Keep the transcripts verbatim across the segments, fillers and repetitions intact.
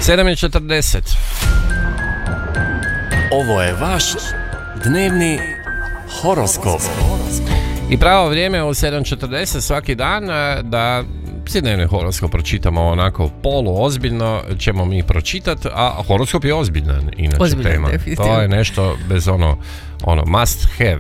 sedam i četrdeset. Ovo je vaš dnevni horoskop. I pravo vrijeme u sedam i četrdeset svaki dan da si dnevni horoskop pročitamo onako polu ozbiljno ćemo mi pročitati, a horoskop je ozbiljan inače Ozbiljan, tema. definitivno. To je nešto bez ono, ono must have.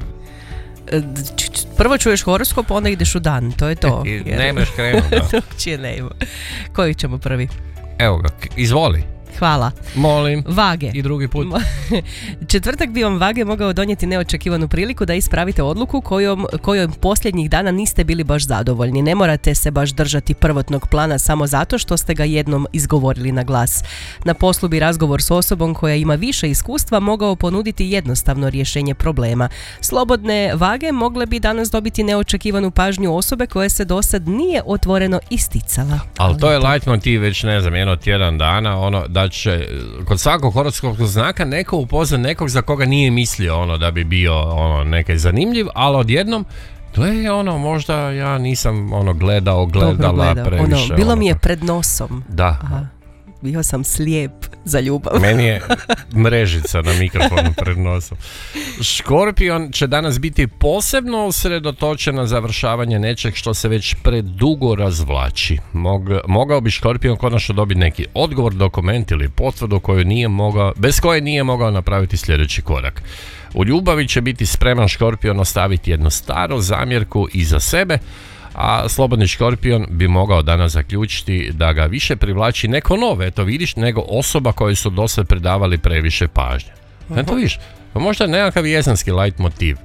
Prvo čuješ horoskop, onda ideš u dan, to je to. I nemaš krenuti, da. Drugčije nema. Koji ćemo prvi? Evo ga, izvoli. Hvala. Molim. Vage. I drugi put. Četvrtak bi vam Vage mogao donijeti neočekivanu priliku da ispravite odluku kojom, kojom posljednjih dana niste bili baš zadovoljni. Ne morate se baš držati prvotnog plana samo zato što ste ga jednom izgovorili na glas. Na poslu bi razgovor s osobom koja ima više iskustva mogao ponuditi jednostavno rješenje problema. Slobodne Vage mogle bi danas dobiti neočekivanu pažnju osobe koja se dosad nije otvoreno isticala. Ali to je light motiv već ne znam, jedno tjedan dana, ono da će kod svakog horoskopskog znaka neko upozna nekog za koga nije mislio ono da bi bio ono nekaj zanimljiv, ali odjednom to je ono možda ja nisam ono gledao, gledala previše. Ono, bilo ono, mi je pred nosom. Da. Aha. Bio sam slijep za ljubav. Meni je mrežica na mikrofonu pred nosom. Škorpion će danas biti posebno usredotočen na završavanje nečeg što se već predugo razvlači. Mog, mogao bi Škorpion konačno dobiti neki odgovor, dokument ili potvrdu koju nije mogao, bez koje nije mogao napraviti sljedeći korak. U ljubavi će biti spreman Škorpion ostaviti jednu staru zamjerku iza sebe, a slobodni Škorpion bi mogao danas zaključiti da ga više privlači neko nove, eto vidiš, nego osoba koju su dosad predavali previše pažnje. Eto vidiš, pa možda nekakav jezanski light motiv.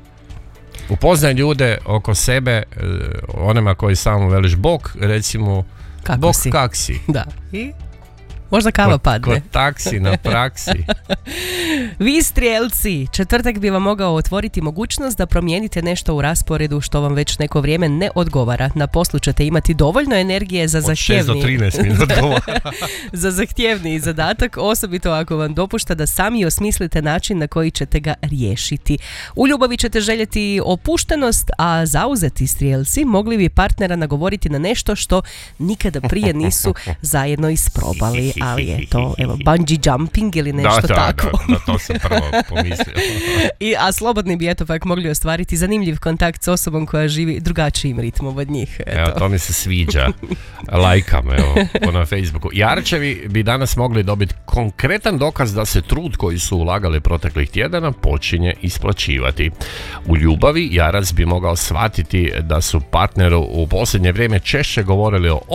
Upoznaj ljude oko sebe, onima koji samo veliš bok, recimo, kako bok si? kak si. Da. I? Možda kava Kod, padne. kod taksi na praksi. Vi strijelci, četvrtak bi vam mogao otvoriti mogućnost da promijenite nešto u rasporedu što vam već neko vrijeme ne odgovara. Na poslu ćete imati dovoljno energije za zahtjevniji Od šest do trinaest mi odgovara. za zahtjevniji zadatak, osobito ako vam dopušta da sami osmislite način na koji ćete ga riješiti. U ljubavi ćete željeti opuštenost, a zauzeti strijelci mogli bi partnera nagovoriti na nešto što nikada prije nisu zajedno isprobali. Ali je to, evo, bungee jumping ili nešto da, da, tako. Da, da, to sam prvo pomislio. I, a slobodni bi eto pak mogli ostvariti zanimljiv kontakt s osobom koja živi drugačijim ritmom od njih. Eto. Evo, to mi se sviđa. Lajkam, evo, na Facebooku. Jarčevi bi danas mogli dobiti konkretan dokaz da se trud koji su ulagali proteklih tjedana počinje isplaćivati. U ljubavi Jarac bi mogao shvatiti da su partneru u posljednje vrijeme češće govorili o